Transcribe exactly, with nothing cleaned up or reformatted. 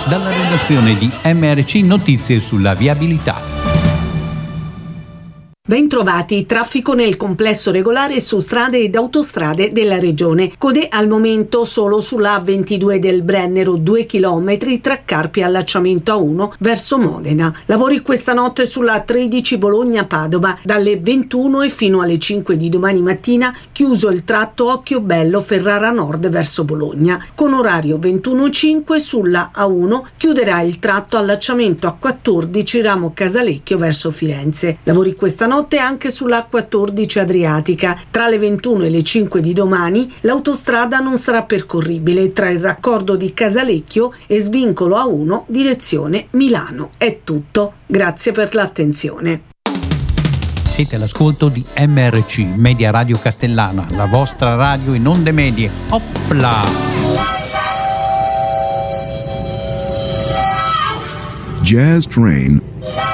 dalla redazione di M R C Notizie sulla viabilità. Bentrovati, traffico nel complesso regolare su strade ed autostrade della regione. Code al momento solo sulla A ventidue del Brennero, due chilometri tra Carpi e allacciamento A uno verso Modena. Lavori questa notte sulla A tredici Bologna-Padova, dalle ventuno e fino alle cinque di domani mattina, chiuso il tratto Occhiobello Ferrara Nord verso Bologna. Con orario ventuno e cinque sulla A uno chiuderà il tratto allacciamento A quattordici Ramo Casalecchio verso Firenze. Lavori questa notte anche sulla A quattordici Adriatica. Tra le ventuno e le cinque di domani l'autostrada non sarà percorribile tra il raccordo di Casalecchio e svincolo A uno direzione Milano. È tutto. Grazie per l'attenzione. Siete all'ascolto di M R C Media Radio Castellana, la vostra radio in onde medie. Opla! Jazz Train